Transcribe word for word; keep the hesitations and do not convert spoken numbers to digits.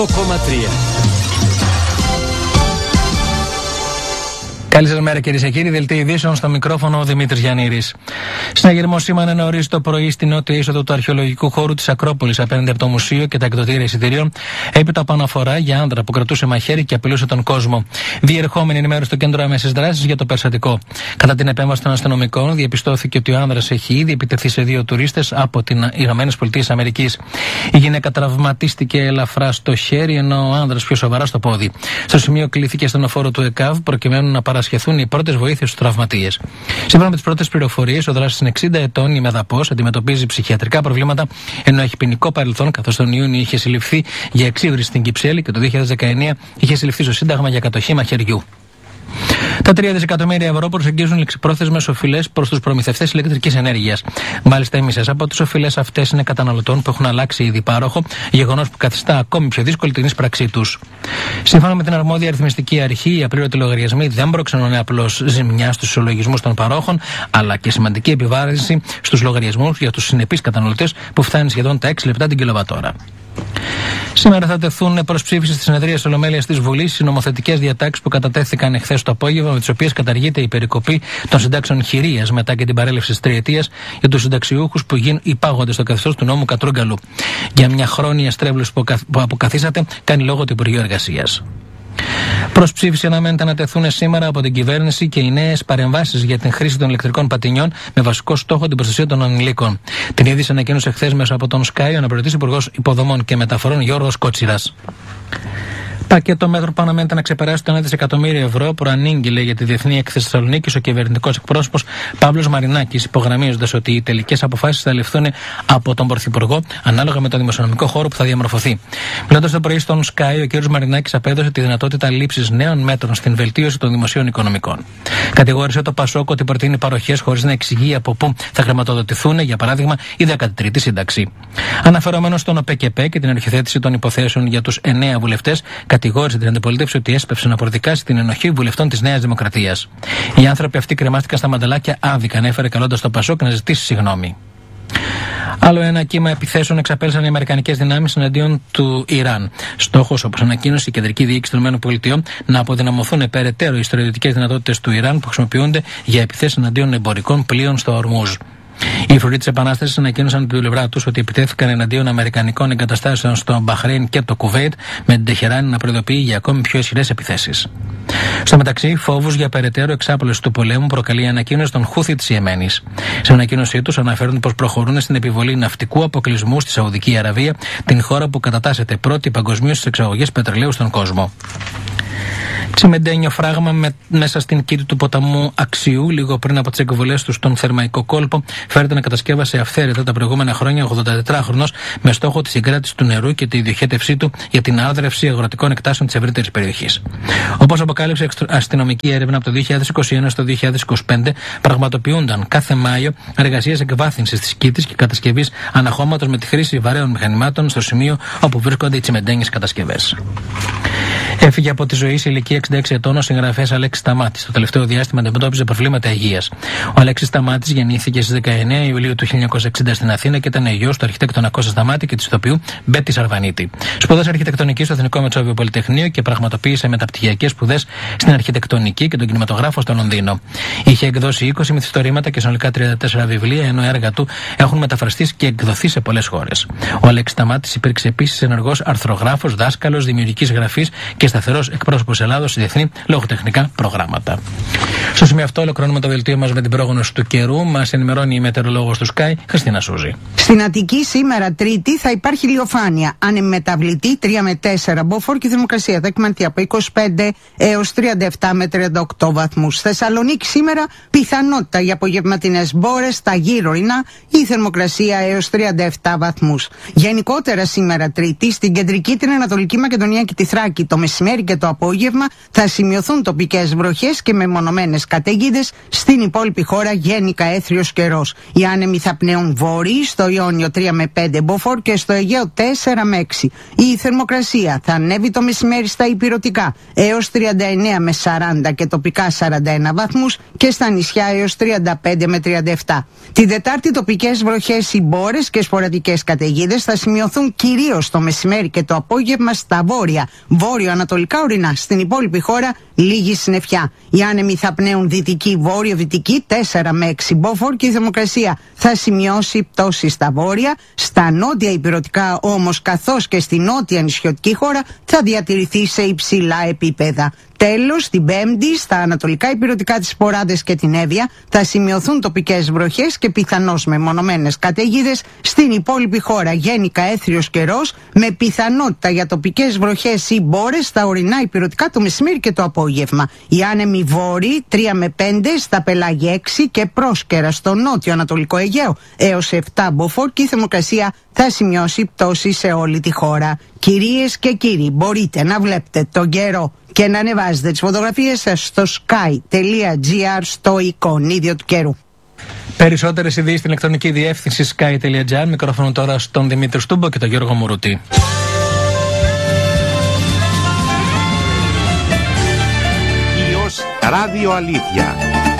κόμμα τρία. Καλή σας μέρα, κυρίες και κύριοι. Δελτίο ειδήσεων, στο μικρόφωνο ο Δημήτρης Γιαννήρης. Συναγερμό σήμανε νωρίς το πρωί στη νότια είσοδο του αρχαιολογικού χώρου της Ακρόπολης απέναντι από το μουσείο και τα εκδοτήρια εισιτηρίων, έπειτα από αναφορά για άντρα που κρατούσε μαχαίρι και απειλούσε τον κόσμο. Διερχόμενη ενημέρωση στο κέντρο άμεσης δράσης για το περιστατικό. Κατά την επέμβαση των αστυνομικών, διαπιστώθηκε ότι ο άνδρας έχει ήδη επιτεθεί σε δύο τουρίστες από τις Ηνωμένες Πολιτείες Αμερικής. Η γυναίκα τραυματίστηκε ελαφρά στο χέρι, ενώ ο άνδρας πιο σοβαρά στο πόδι. Στο σημείο κλήθηκε στενοφόρο του ΕΚΑΒ προκειμένου να παρασχεθούν οι πρώτες βοήθειες στους τραυματίες. Σύμφωνα με τις πρώτες πληροφορίες, ο δράστης είναι εξήντα ετών, ημεδαπός, αντιμετωπίζει ψυχιατρικά προβλήματα, ενώ έχει ποινικό παρελθόν, καθώς τον Ιούνιο είχε συλληφθεί για εξύβριση στην Κυψέλη και το δύο χιλιάδες δεκαεννέα είχε συλληφθεί στο Σύνταγμα για κατοχή μαχαιριού. Τα τρία δισεκατομμύρια ευρώ προσεγγίζουν ληξιπρόθεσμες οφειλές προς τους προμηθευτές ηλεκτρικής ενέργειας. Μάλιστα, οι μισές από τις οφειλές αυτές είναι καταναλωτών που έχουν αλλάξει ήδη πάροχο, γεγονός που καθιστά ακόμη πιο δύσκολη την εισπραξή τους. Σύμφωνα με την αρμόδια αριθμιστική αρχή, οι απλήρωτοι λογαριασμοί δεν προξενούν απλώς ζημιά στους ισολογισμούς των παρόχων, αλλά και σημαντική επιβάρυνση στους λογαριασμούς για τους συνεπείς καταναλωτές που φτάνει σχεδόν τα έξι λεπτά την κιλοβατόρα. Σήμερα θα τεθούν προς ψήφιση στη συνεδρία της Ολομέλειας της Βουλής οι νομοθετικές διατάξεις που κατατέθηκαν εχθές το απόγευμα, με τις οποίες καταργείται η περικοπή των συντάξεων χειρίας μετά και την παρέλευση της τριετίας για τους συνταξιούχους που υπάγονται στο καθεστώς του νόμου Κατρούγκαλου. Για μια χρόνια στρέβλωση που αποκαθίσατε, κάνει λόγο του Υπουργείου Εργασίας. Προς ψήφιση αναμένεται να τεθούν σήμερα από την κυβέρνηση και οι νέες παρεμβάσεις για την χρήση των ηλεκτρικών πατινιών με βασικό στόχο την προστασία των ανηλίκων. Την είδηση ανακοίνωσε χθες μέσα από τον Sky ο αναπληρωτής Υπουργός Υποδομών και Μεταφορών Γιώργος Κότσιρας. Πακέτο μέτρων που αναμένεται να ξεπεράσει το ένα δισεκατομμύριο ευρώ προανήγγειλε για τη Διεθνή Έκθεση Θεσσαλονίκης ο κυβερνητικός εκπρόσωπος Παύλος Μαρινάκης, υπογραμμίζοντας ότι οι τελικές αποφάσεις θα ληφθούν από τον Πρωθυπουργό ανάλογα με το δημοσιονομικό χώρο που θα διαμορφωθεί. Μιλώντας το πρωί στον Sky, ο κ. Μαρινάκης απέδωσε τη δυνατότητα λήψης νέων μέτρων στην βελτίωση των δημοσίων οικονομικών. Κατηγόρησε το Πασόκ ότι προτείνει παροχές χωρίς να εξηγεί από πού θα χρηματοδοτηθούν, για παράδειγμα, η δέκατη τρίτη σύνταξη. Αναφερόμενος στον ΟΠΕΚΕΠΕ και την αρχιοθέτηση των υποθέσεων για τους εννέα βουλευτές, κατηγόρησε την αντιπολίτευση ότι έσπευσε να προδικάσει την ενοχή βουλευτών της Νέας Δημοκρατίας. Οι άνθρωποι αυτοί κρεμάστηκαν στα μανταλάκια άδικα, ανέφερε καλώντας το Πασόκ να ζητήσει συγγνώμη. Άλλο ένα κύμα επιθέσεων εξαπέλυσαν οι αμερικανικές δυνάμεις εναντίον του Ιράν. Στόχος, όπως ανακοίνωσε η κεντρική διοίκηση των ΗΠΑ, να αποδυναμωθούν περαιτέρω οι στρατιωτικές δυνατότητες του Ιράν που χρησιμοποιούνται για επιθέσεις εναντίον εμπορικών πλοίων στο Ορμούζ. Οι φρουροί της Επανάστασης ανακοίνωσαν την πλευρά τους ότι επιτέθηκαν εναντίον αμερικανικών εγκαταστάσεων στο Μπαχρέιν και το Κουβέιτ, με την Τεχεράνη να προειδοποιεί για ακόμη πιο ισχυρές επιθέσεις. Στο μεταξύ, φόβους για περαιτέρω εξάπλωση του πολέμου προκαλεί η ανακοίνωση των Χούθι της Ιεμένης. Στην ανακοίνωσή τους αναφέρουν πως προχωρούν στην επιβολή ναυτικού αποκλεισμού στη Σαουδική Αραβία, την χώρα που κατατάσσεται πρώτη παγκοσμίως στις εξαγωγές πετρελαίου στον κόσμο. Τσιμεντένιο φράγμα με, μέσα στην κήτη του ποταμού Αξιού, λίγο πριν από τις εκβολές του στον Θερμαϊκό κόλπο, φέρεται να κατασκεύασε αυθαίρετα τα προηγούμενα χρόνια ογδοντατετράχρονος με στόχο τη συγκράτηση του νερού και τη διοχέτευσή του για την άρδρευση αγροτικών εκτάσεων της ευρύτερης περιοχής. Όπως αποκάλυψε αστυνομική έρευνα από το δύο χιλιάδες είκοσι ένα στο δύο χιλιάδες είκοσι πέντε, πραγματοποιούνταν κάθε Μάιο εργασίες εκβάθυνσης της κήτης και κατασκευής αναχώματος με τη χρήση βαρέων μηχανημάτων στο σημείο όπου βρίσκονται οι τσιμεντένιες κατασκευές. Έφυγε από τη ζωή σε ηλικία εξήντα έξι ετών ο συγγραφέας Αλέξης Σταμάτης. Το τελευταίο διάστημα αντιμετώπιζε προβλήματα υγείας. Ο Αλέξης Σταμάτης γεννήθηκε στις δεκαεννέα Ιουλίου του χίλια εννιακόσια εξήντα στην Αθήνα και ήταν γιος του αρχιτέκτονα Κώστα Σταμάτη και της ηθοποιού Μπέτη Σαρβανίτη. Σπούδασε αρχιτεκτονική στο Εθνικό Μετσόβιο Πολυτεχνείο και πραγματοποίησε μεταπτυχιακές σπουδές στην αρχιτεκτονική και τον κινηματογράφο στο Λονδίνο. Είχε εκδώσει είκοσι μυθιστορήματα και συνολικά τριάντα τέσσερα βιβλία, ενώ έργα του έχουν μεταφραστεί και εκδοθεί σε πολλές χώρες. Ο Αλέξης Σταμάτης υπήρξε επίσης ενεργός αρθρογράφος, δάσκαλος δημιουργικής γραφής και σταθερός εκπρόσωπος Ελλάδος σε διεθνή λογοτεχνικά προγράμματα. Στο σημείο αυτό ολοκληρώνουμε το δελτίο μας με την πρόγνωση του καιρού. Μας ενημερώνει η μετεωρολόγος του Sky, Χριστίνα Σούζη. Στην Αττική σήμερα Τρίτη θα υπάρχει ηλιοφάνεια. Ανεμεταβλητή τρία με τέσσερα. Μποφόρ και η θερμοκρασία θα εκμανθεί από είκοσι πέντε έως τριάντα επτά με τριάντα οκτώ βαθμούς. Θεσσαλονίκη σήμερα πιθανότητα για απογευματινές μπόρες στα γύρω-ορεινά, η θερμοκρασία έως τριάντα επτά βαθμούς. Γενικότερα σήμερα Τρίτη στην κεντρική, την Ανατολική Μακεδονία και τη Θράκη το μεσημέρι μεσημέρι και το απόγευμα θα σημειωθούν τοπικές βροχές και μεμονωμένες καταιγίδες. Στην υπόλοιπη χώρα γενικά έθριος καιρός. Οι άνεμοι θα πνέουν βόρειοι, στο Ιόνιο τρία με πέντε μποφόρ και στο Αιγαίο τέσσερα με έξι. Η θερμοκρασία θα ανέβει το μεσημέρι στα ηπειρωτικά έως τριάντα εννέα με σαράντα και τοπικά σαράντα ένα βαθμούς και στα νησιά έως τριάντα πέντε με τριάντα επτά. Την Δετάρτη τοπικές βροχές, μπόρες και σποραδικές καταιγίδες θα σημειωθούν κυρίως το μεσημέρι και το απόγευμα στα βόρεια, βόρειο-ανατολικά ορεινά. Στην υπόλοιπη χώρα λίγη συννεφιά. Οι άνεμοι θα πνέουν δυτική, βόρειο-δυτική τέσσερα με έξι μποφόρ και η θερμοκρασία θα σημειώσει πτώση στα βόρεια. Στα νότια ηπειρωτικά όμως, καθώς και στη νότια νησιωτική χώρα, θα διατηρηθεί σε υψηλά επίπεδα. Τέλος, την Πέμπτη, στα ανατολικά ηπειρωτικά, τις Ποράδες και την Εύβοια θα σημειωθούν τοπικές βροχές και πιθανώς μεμονωμένες καταιγίδες. Στην υπόλοιπη χώρα γενικά έθριος καιρός με πιθανότητα για τοπικές βροχές ή μπόρες στα ορεινά ηπειρωτικά το μεσημέρι και το απόγευμα. Οι άνεμοι βόρειοι τρία με πέντε, στα πελάγια έξι και πρόσκαιρα στο νότιο ανατολικό Αιγαίο έως επτά μποφόρ και η θερμοκρασία θα σημειώσει πτώση σε όλη τη χώρα. Κυρίες και κύριοι, μπορείτε να βλέπετε τον καιρό και να ανεβάζετε τις φωτογραφίες σας στο sky.gr στο εικονίδιο του καιρού. Περισσότερες ειδήσεις στην ηλεκτρονική διεύθυνση sky.gr. Μικρόφωνο τώρα στον Δημήτρη Στούμπο και τον Γιώργο Μουρουτή. Ράδιο Αλήθεια.